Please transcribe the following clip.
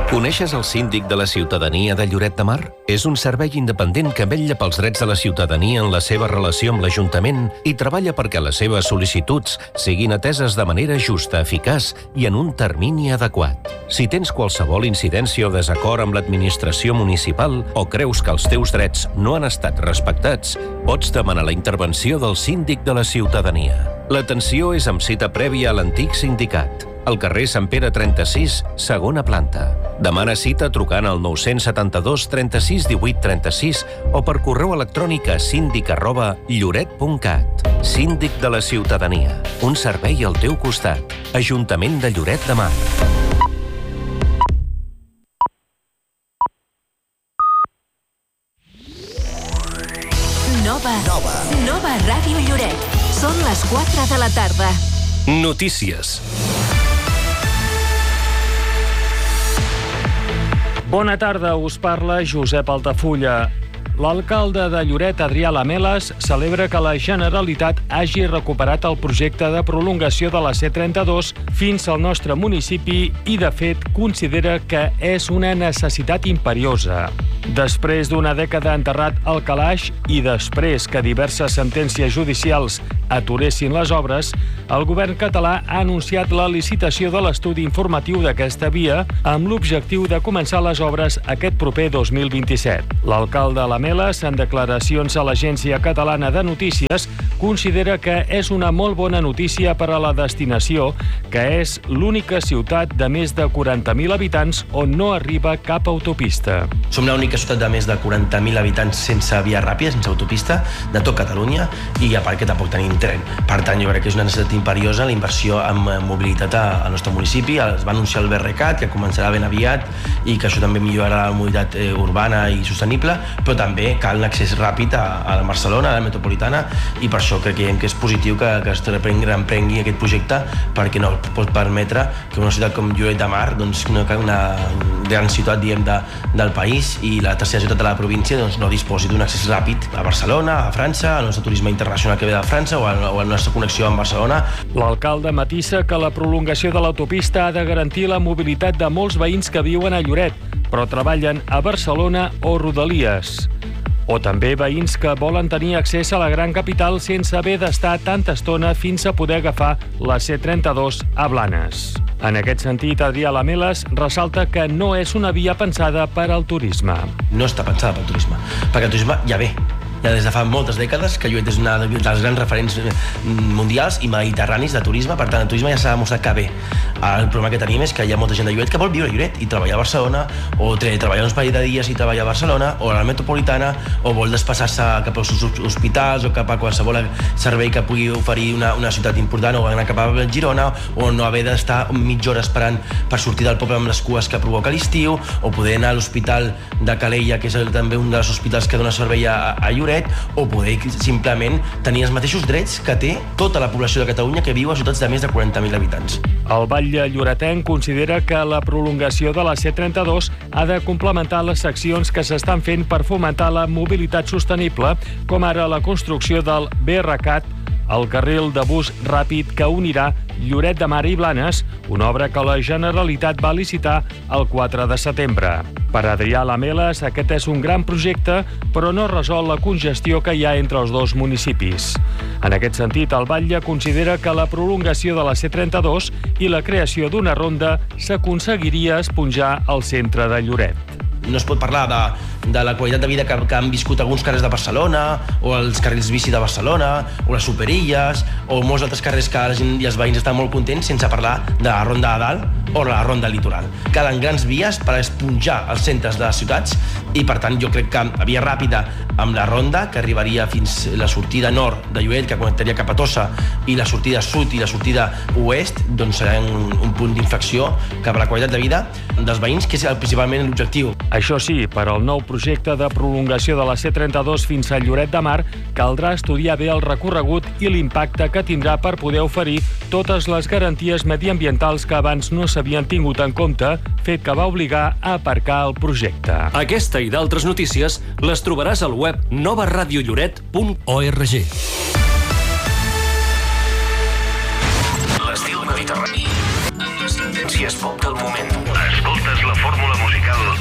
Coneixes el síndic de la ciutadania de Lloret de Mar? És un servei independent que vetlla pels drets de la ciutadania en la seva relació amb l'Ajuntament i treballa perquè les seves sol·licituds siguin ateses de manera justa, eficaç i en un termini adequat. Si tens qualsevol incidència o desacord amb l'administració municipal o creus que els teus drets no han estat respectats, pots demanar la intervenció del síndic de la ciutadania. L'atenció és amb cita prèvia a l'antic sindicat, al carrer Sant Pere 36, segona planta. Demana cita trucant al 972 36 18 36 o per correu electrònic a síndic@lloret.cat. Síndic de la ciutadania. Un servei al teu costat. Ajuntament de Lloret de Mar. Nova Ràdio Lloret. Són les 4 de la tarda. Notícies. Bona tarda, us parla Josep Altafulla. L'alcalde de Lloret, Adrià Lamelas, celebra que la Generalitat hagi recuperat el projecte de prolongació de la C32 fins al nostre municipi i, de fet, considera que és una necessitat imperiosa. Després d'una dècada enterrat al calaix i després que diverses sentències judicials aturessin les obres, el govern català ha anunciat la licitació de l'estudi informatiu d'aquesta via amb l'objectiu de començar les obres aquest proper 2027. L'alcalde Lamelas, en declaracions a l'Agència Catalana de Notícies, considera que és una molt bona notícia per a la destinació, que és l'única ciutat de més de 40.000 habitants on no arriba cap autopista. Som l'única ciutat de més de 40.000 habitants sense via ràpida, sense autopista, de tot Catalunya, i a part que tampoc tenim tren. Per tant, jo crec que és una necessitat imperiosa la inversió en mobilitat al nostre municipi. Es va anunciar el BRCAT, que començarà ben aviat, i que això també millorarà la mobilitat urbana i sostenible, però també cal un accés ràpid a la Barcelona, a la metropolitana, i per això creiem que és positiu que es reprengui aquest projecte, perquè no pot permetre que una ciutat com Lloret de Mar, una gran ciutat del país i la tercera ciutat de la província, no disposi d'un accés ràpid a Barcelona, a França, al nostre turisme internacional que ve de França o a la nostra connexió amb Barcelona. L'alcalde matissa que la prolongació de l'autopista ha de garantir la mobilitat de molts veïns que viuen a Lloret, però treballen a Barcelona o Rodalies. O també veïns que volen tenir accés a la gran capital sense haver d'estar tanta estona fins a poder agafar la C32 a Blanes. En aquest sentit, Adrià Lamelas ressalta que no és una via pensada per al turisme. No està pensada pel turisme, perquè el turisme ja ve. Ja des de fa moltes dècades que Lloret és una dels grans referents mundials i mediterranis de turisme, per tant el turisme ja s'ha demostrat que ve. El problema que tenim és que hi ha molta gent de Lloret que vol viure a Lloret i treballar a Barcelona, o treballar uns parell de dies i treballar a Barcelona, o a la metropolitana, o vol desplaçar-se cap als hospitals o cap a qualsevol servei que pugui oferir una ciutat important, o anar cap a Girona, o no haver d'estar mitja hora esperant per sortir del poble amb les cues que provoca l'estiu, o poder anar a l'hospital de Calella, que és també un dels hospitals que dona servei a Lloret, o poder simplement tenir els mateixos drets que té tota la població de Catalunya que viu a ciutats de més de 40.000 habitants. El batlle lloretenc considera que la prolongació de la C32 ha de complementar les seccions que s'estan fent per fomentar la mobilitat sostenible, com ara la construcció del BRCAT, el carril de bus ràpid que unirà Lloret de Mar i Blanes, una obra que la Generalitat va licitar el 4 de setembre. Per Adrià Lamelas, aquest és un gran projecte, però no resol la congestió que hi ha entre els dos municipis. En aquest sentit, el batlle considera que la prolongació de la C32 i la creació d'una ronda s'aconseguiria esponjar al centre de Lloret. No es pot parlar de la qualitat de vida que han viscut alguns carrers de Barcelona, o els carrils bici de Barcelona, o les superilles, o molts altres carrers que la gent i els veïns estan molt contents, sense parlar de la ronda de dalt o la ronda litoral. Calen grans vies per esponjar els centres de les ciutats i, per tant, jo crec que a via ràpida amb la ronda, que arribaria fins la sortida nord de Lloret, que connectaria cap a Tossa, i la sortida sud i la sortida oest, doncs serà un punt d'inflexió cap a la qualitat de vida dels veïns, que és principalment l'objectiu. Això sí, per al nou projecte de prolongació de la C32 fins a Lloret de Mar, caldrà estudiar bé el recorregut i l'impacte que tindrà per poder oferir totes les garanties mediambientals que abans no s'havien tingut en compte, fet que va obligar a aparcar el projecte. Aquesta i d'altres notícies les trobaràs al web novaradiolloret.org.